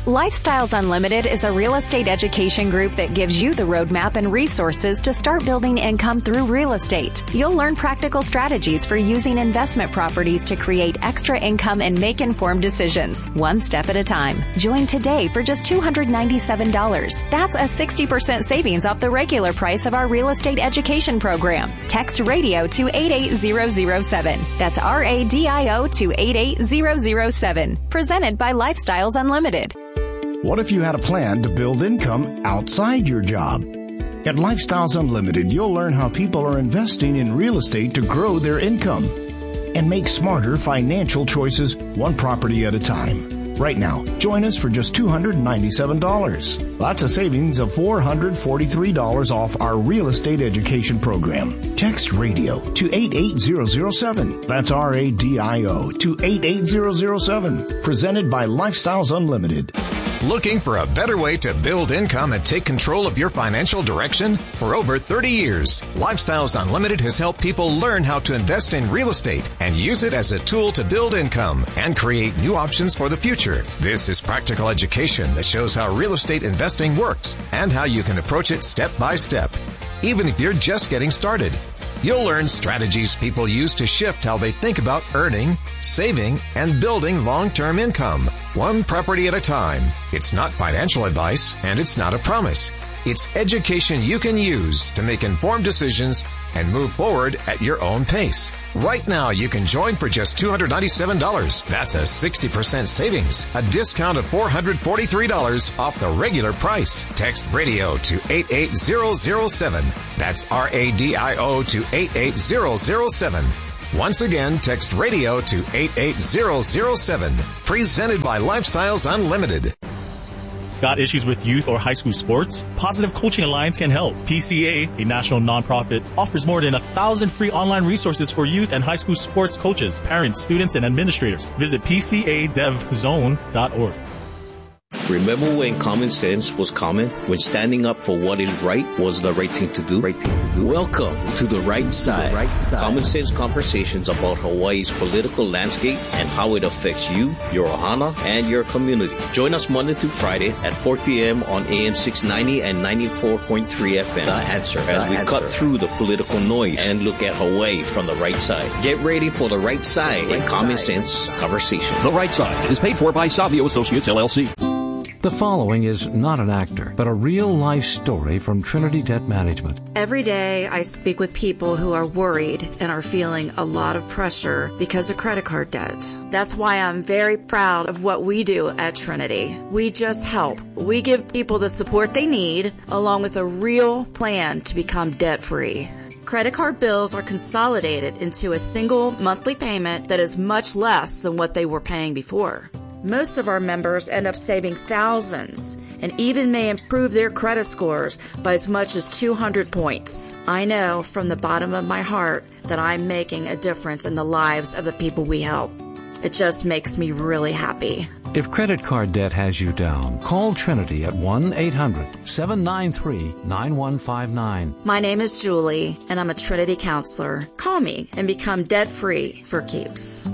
Lifestyles Unlimited is a real estate education group that gives you the roadmap and resources to start building income through real estate. You'll learn practical strategies for using investment properties to create extra income and make informed decisions, one step at a time. Join today for just $297. That's a 60% savings off the regular price of our real estate education program. Text radio to 88007. That's RADIO to 88007. Presented by Lifestyles Unlimited. What if you had a plan to build income outside your job? At Lifestyles Unlimited, you'll learn how people are investing in real estate to grow their income and make smarter financial choices one property at a time. Right now, join us for just $297. That's a savings of $443 off our real estate education program. Text radio to 88007. That's RADIO to 88007. Presented by Lifestyles Unlimited. Looking for a better way to build income and take control of your financial direction? For over 30 years, Lifestyles Unlimited has helped people learn how to invest in real estate and use it as a tool to build income and create new options for the future. This is practical education that shows how real estate investing works and how you can approach it step by step, even if you're just getting started. You'll learn strategies people use to shift how they think about earning, saving, and building long-term income, one property at a time. It's not financial advice, and it's not a promise. It's education you can use to make informed decisions and move forward at your own pace. Right now, you can join for just $297. That's a 60% savings, a discount of $443 off the regular price. Text radio to 88007. That's RADIO to 88007. Once again, text radio to 88007. Presented by Lifestyles Unlimited. Got issues with youth or high school sports? Positive Coaching Alliance can help. PCA, a national nonprofit, offers more than 1,000 free online resources for youth and high school sports coaches, parents, students, and administrators. Visit PCADevZone.org. Remember when common sense was common? When standing up for what is right was the right thing to do? Welcome to The Right Side. Common sense conversations about Hawaii's political landscape and how it affects you, your ohana, and your community. Join us Monday through Friday at 4 p.m. on AM 690 and 94.3 FM. The Answer, as we cut through the political noise and look at Hawaii from the right side. Get ready for The Right Side in Common Sense Conversation. The Right Side is paid for by Savio Associates, LLC. The following is not an actor, but a real-life story from Trinity Debt Management. Every day I speak with people who are worried and are feeling a lot of pressure because of credit card debt. That's why I'm very proud of what we do at Trinity. We just help. We give people the support they need, along with a real plan to become debt-free. Credit card bills are consolidated into a single monthly payment that is much less than what they were paying before. Most of our members end up saving thousands and even may improve their credit scores by as much as 200 points. I know from the bottom of my heart that I'm making a difference in the lives of the people we help. It just makes me really happy. If credit card debt has you down, call Trinity at 1-800-793-9159. My name is Julie, and I'm a Trinity counselor. Call me and become debt-free for keeps.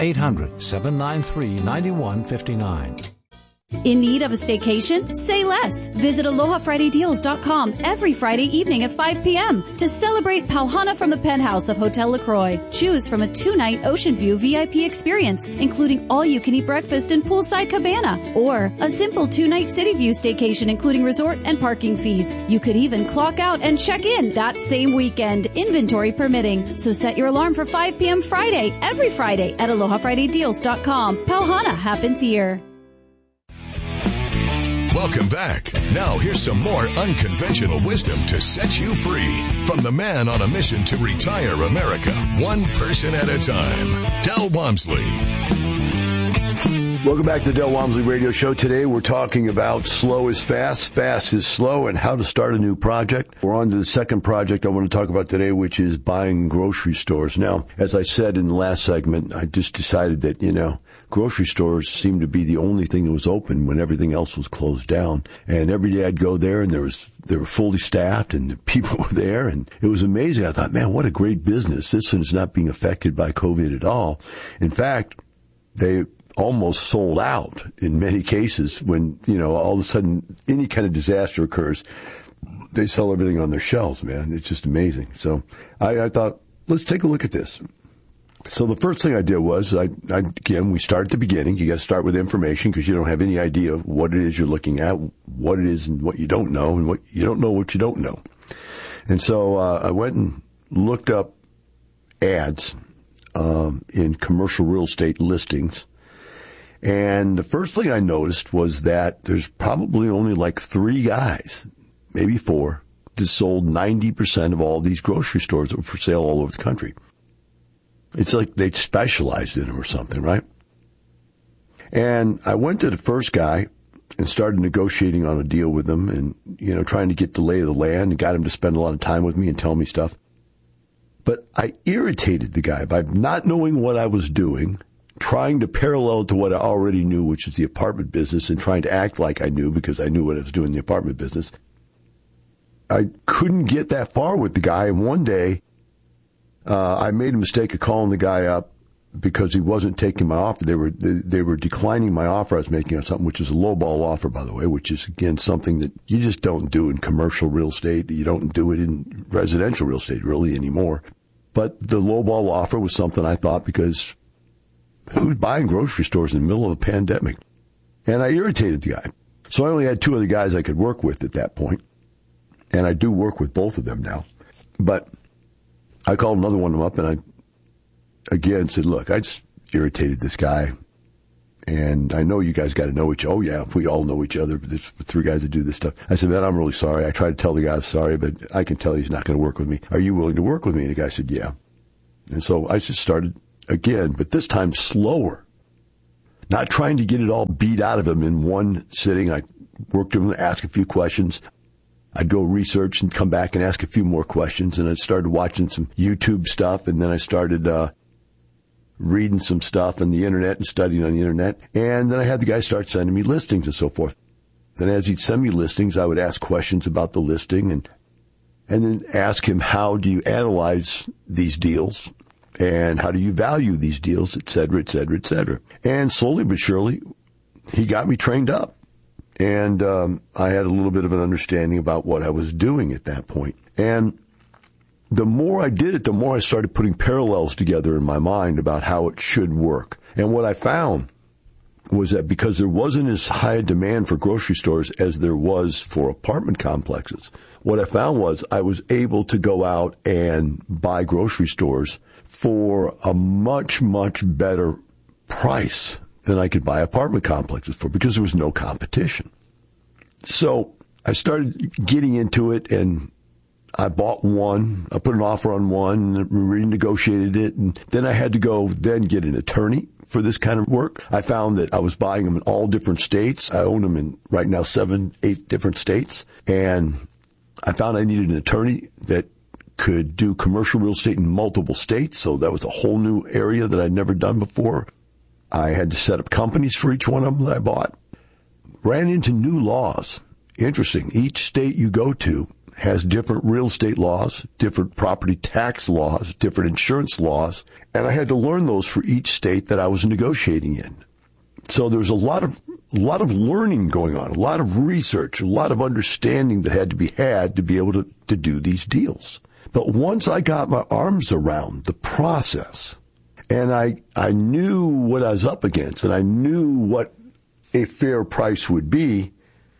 1-800-793-9159. In need of a staycation? Say less. Visit AlohaFridayDeals.com every Friday evening at 5 p.m. to celebrate Pauhana from the penthouse of Hotel LaCroix. Choose from a 2-night Ocean View VIP experience, including all-you-can-eat breakfast and poolside cabana, or a simple 2-night City View staycation, including resort and parking fees. You could even clock out and check in that same weekend, inventory permitting. So set your alarm for 5 p.m. Friday, every Friday at AlohaFridayDeals.com. Pauhana happens here. Welcome back. Now here's some more unconventional wisdom to set you free from the man on a mission to retire America, one person at a time, Del Walmsley. Welcome back to the Del Walmsley Radio Show. Today we're talking about slow is fast, fast is slow, and how to start a new project. We're on to the second project I want to talk about today, which is buying grocery stores. Now, as I said in the last segment, I just decided that, grocery stores seemed to be the only thing that was open when everything else was closed down. And every day I'd go there and they were fully staffed and the people were there and it was amazing. I thought, man, what a great business. This one is not being affected by COVID at all. In fact, they almost sold out in many cases when, all of a sudden any kind of disaster occurs. They sell everything on their shelves, man. It's just amazing. So I thought, let's take a look at this. So the first thing I did was, again, we start at the beginning. You got to start with information because you don't have any idea of what it is you're looking at, what it is and what you don't know, and what you don't know. And so I went and looked up ads in commercial real estate listings. And the first thing I noticed was that there's probably only like 3 guys, maybe 4, that sold 90% of all these grocery stores that were for sale all over the country. It's like they specialized in them or something, right? And I went to the first guy and started negotiating on a deal with him and, trying to get the lay of the land and got him to spend a lot of time with me and tell me stuff. But I irritated the guy by not knowing what I was doing, trying to parallel to what I already knew, which is the apartment business, and trying to act like I knew because I knew what I was doing in the apartment business. I couldn't get that far with the guy, and one day I made a mistake of calling the guy up because he wasn't taking my offer. They were declining my offer I was making on something, which is a lowball offer, by the way, which is, again, something that you just don't do in commercial real estate. You don't do it in residential real estate really anymore. But the lowball offer was something I thought because who's buying grocery stores in the middle of a pandemic? And I irritated the guy. So I only had 2 other guys I could work with at that point. And I do work with both of them now. But I called another one of them up and I, again, said, look, I just irritated this guy. And I know you guys got to know each other. Oh, yeah, we all know each other. But there's 3 guys that do this stuff. I said, man, I'm really sorry. I tried to tell the guy I'm sorry, but I can tell he's not going to work with me. Are you willing to work with me? And the guy said, yeah. And so I just started again, but this time slower. Not trying to get it all beat out of him in one sitting. I worked with him, asked a few questions. I'd go research and come back and ask a few more questions. And I started watching some YouTube stuff. And then I started reading some stuff on the internet and studying on the internet. And then I had the guy start sending me listings and so forth. Then as he'd send me listings, I would ask questions about the listing and then ask him, how do you analyze these deals? And how do you value these deals, et cetera, et cetera, et cetera. And slowly but surely, he got me trained up. And I had a little bit of an understanding about what I was doing at that point. And the more I did it, the more I started putting parallels together in my mind about how it should work. And what I found was that because there wasn't as high a demand for grocery stores as there was for apartment complexes, what I found was I was able to go out and buy grocery stores for a much, much better price than I could buy apartment complexes for because there was no competition. So I started getting into it and I bought one. I put an offer on one, renegotiated it, and then I had to go then get an attorney for this kind of work. I found that I was buying them in all different states. I own them in right now 7, 8 different states. And I found I needed an attorney that could do commercial real estate in multiple states. So that was a whole new area that I'd never done before. I had to set up companies for each one of them that I bought. Ran into new laws. Interesting. Each state you go to has different real estate laws, different property tax laws, different insurance laws, and I had to learn those for each state that I was negotiating in. So there was a lot of learning going on, a lot of research, a lot of understanding that had to be had to be able to do these deals. But once I got my arms around the process, and I knew what I was up against, and I knew what a fair price would be,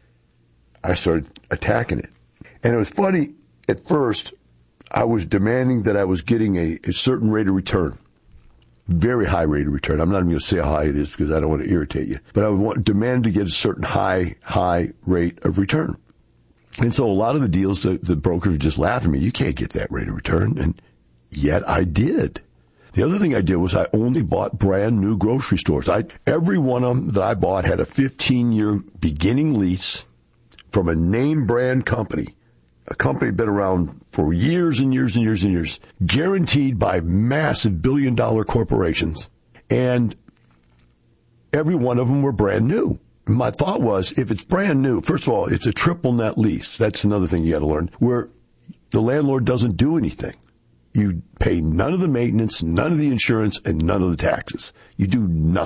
I started attacking it. And it was funny, at first, I was demanding that I was getting a certain rate of return. Very high rate of return. I'm not even going to say how high it is because I don't want to irritate you. But I would demand to get a certain high rate of return. And so a lot of the deals, the brokers would just laugh at me. You can't get that rate of return. And yet I did. The other thing I did was I only bought brand new grocery stores. Every one of them that I bought had a 15-year beginning lease from a name brand company. A company been around for years and years and years and years, guaranteed by massive billion-dollar corporations. And every one of them were brand new. My thought was, if it's brand new, first of all, it's a triple net lease. That's another thing you got to learn, where the landlord doesn't do anything. You pay none of the maintenance, none of the insurance, and none of the taxes. You do nothing.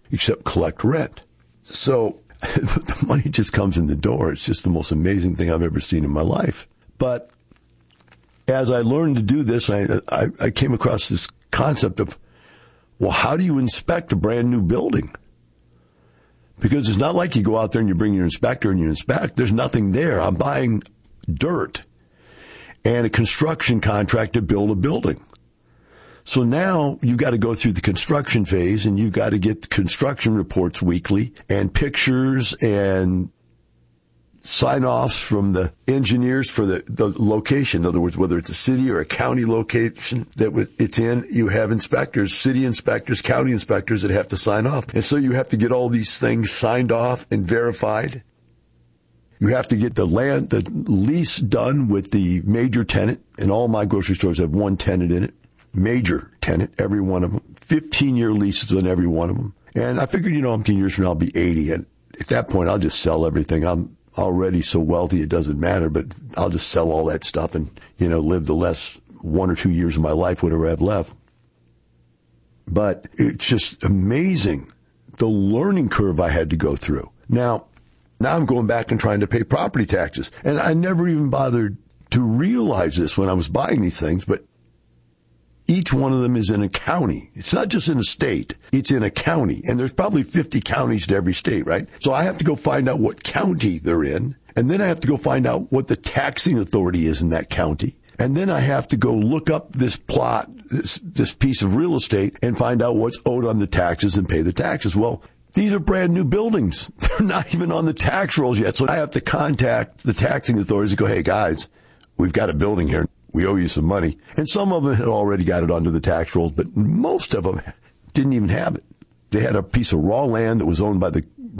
except collect rent. So the money just comes in the door. It's just the most amazing thing I've ever seen in my life. But as I learned to do this, I came across this concept of, well, how do you inspect a brand new building? Because it's not like you go out there and you bring your inspector and you inspect. There's nothing there. I'm buying dirt and a construction contract to build a building. So now you've got to go through the construction phase, and you've got to get the construction reports weekly and pictures and sign-offs from the engineers for the location. In other words, whether it's a city or a county location that it's in, you have inspectors, city inspectors, county inspectors that have to sign off. And so you have to get all these things signed off and verified. You have to get the lease done with the major tenant, and all my grocery stores have one tenant in it. Major tenant, every one of them. 15-year leases on every one of them. And I figured, 10 years from now I'll be 80. And at that point, I'll just sell everything. I'm already so wealthy it doesn't matter, but I'll just sell all that stuff and, live the last 1 or 2 years of my life, whatever I have left. But it's just amazing the learning curve I had to go through. Now I'm going back and trying to pay property taxes. And I never even bothered to realize this when I was buying these things, but each one of them is in a county. It's not just in a state. It's in a county. And there's probably 50 counties to every state, right? So I have to go find out what county they're in. And then I have to go find out what the taxing authority is in that county. And then I have to go look up this plot, this piece of real estate, and find out what's owed on the taxes and pay the taxes. Well, these are brand new buildings. They're not even on the tax rolls yet. So I have to contact the taxing authorities and go, hey, guys, we've got a building here. We owe you some money. And some of them had already got it onto the tax rolls, but most of them didn't even have it. They had a piece of raw land that was owned by the